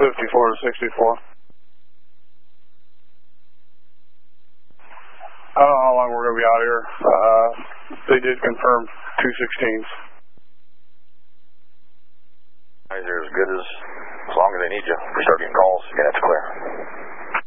54 to 64. I don't know how long we're going to be out here. They did confirm 216s. Guys are as good as long as they need you. If we start getting calls, yeah, that's clear.